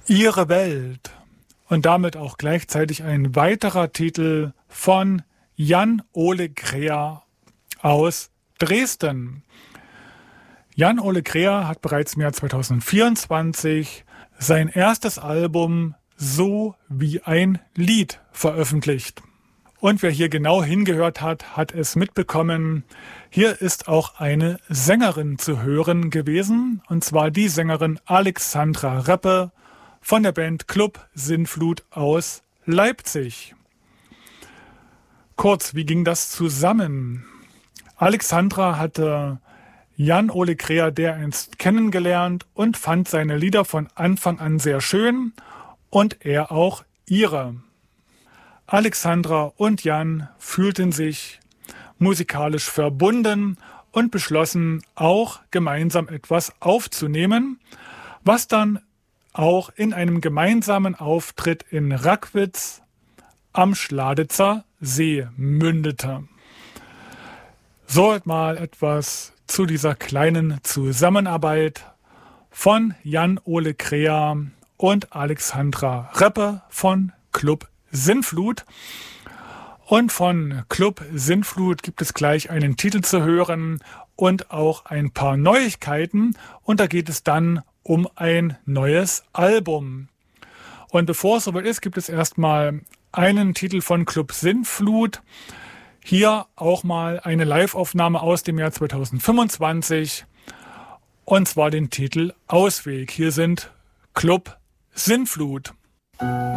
Ihre Welt und damit auch gleichzeitig ein weiterer Titel von Jan-Ole Kräher aus Dresden. Jan-Ole Kräher hat bereits im Jahr 2024 sein erstes Album So wie ein Lied veröffentlicht. Und wer hier genau hingehört hat, hat es mitbekommen. Hier ist auch eine Sängerin zu hören gewesen, und zwar die Sängerin Alexandra Reppe von der Band Club Sintflut aus Leipzig. Kurz, wie ging das zusammen? Alexandra hatte Jan-Ole Kräher dereinst kennengelernt und fand seine Lieder von Anfang an sehr schön und er auch ihre. Alexandra und Jan fühlten sich musikalisch verbunden und beschlossen auch gemeinsam etwas aufzunehmen, was dann auch in einem gemeinsamen Auftritt in Rackwitz am Schladitzer See mündete. So mal etwas zu dieser kleinen Zusammenarbeit von Jan-Ole Kräher und Alexandra Reppe von Club Sintflut. Und von Club Sintflut gibt es gleich einen Titel zu hören und auch ein paar Neuigkeiten. Und da geht es dann um ein neues Album. Und bevor es soweit ist, gibt es erstmal einen Titel von Club Sintflut. Hier auch mal eine Live-Aufnahme aus dem Jahr 2025. Und zwar den Titel Ausweg. Hier sind Club Sintflut.